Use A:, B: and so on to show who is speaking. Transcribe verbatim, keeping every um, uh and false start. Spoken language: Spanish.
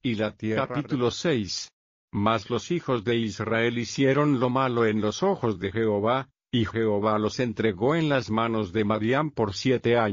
A: y la tierra. Capítulo seis. Mas los hijos de Israel hicieron lo malo en los ojos de Jehová, y Jehová los entregó en las manos de Madián por siete años.